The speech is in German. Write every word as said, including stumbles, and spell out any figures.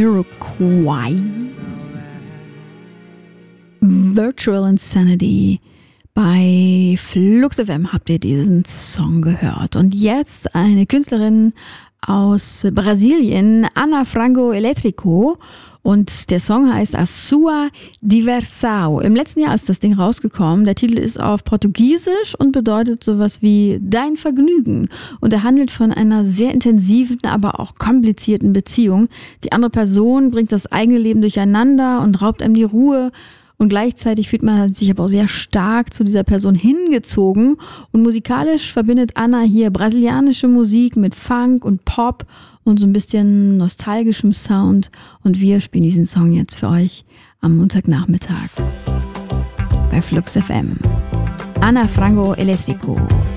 Jamiroquai. Virtual Insanity. Bei Flux F M habt ihr diesen Song gehört. Und jetzt eine Künstlerin aus Brasilien, Ana Frango Elétrico. Und der Song heißt A Sua Diversão. Im letzten Jahr ist das Ding rausgekommen. Der Titel ist auf Portugiesisch und bedeutet sowas wie Dein Vergnügen. Und er handelt von einer sehr intensiven, aber auch komplizierten Beziehung. Die andere Person bringt das eigene Leben durcheinander und raubt einem die Ruhe. Und gleichzeitig fühlt man sich aber auch sehr stark zu dieser Person hingezogen. Und musikalisch verbindet Anna hier brasilianische Musik mit Funk und Pop und so ein bisschen nostalgischem Sound. Und wir spielen diesen Song jetzt für euch am Montagnachmittag bei Flux F M. Ana Frango Elétrico.